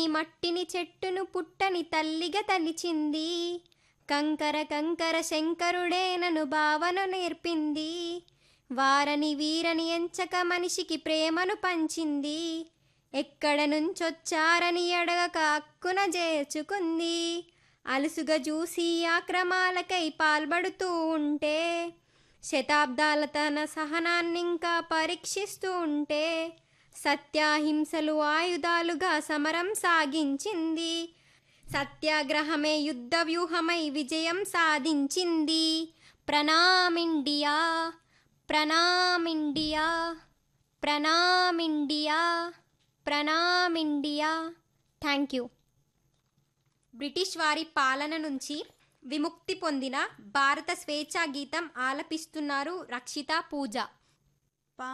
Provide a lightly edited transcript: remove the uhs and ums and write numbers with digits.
మట్టిని చెట్టును పుట్టని తల్లిగా తలిచింది. కంకర కంకర శంకరుడే నన్ను భావన నేర్పింది. వారని వీరని ఎంచక మనిషికి ప్రేమను పంచింది. ఎక్కడ నుంచొచ్చారని అడగక అక్కున చేర్చుకుంది. అలుసుగా చూసి ఆక్రమాలకై పాల్పడుతూ ఉంటే, శతాబ్దాల తన సహనాన్నింకా పరీక్షిస్తూ ఉంటే, సత్యాహింసలు ఆయుధాలుగా సమరం సాగించింది. సత్యాగ్రహమే యుద్ధ వ్యూహమై విజయం సాధించింది. ప్రణామిండియా, ప్రణామిండియా, ప్రణామిండియా, ప్రణామిండియా. Thank you. బ్రిటిష్ వారి పాలన నుంచి విముక్తి పొందిన భారత స్వేచ్ఛా గీతం ఆలపిస్తున్నారు రక్షిత పూజ.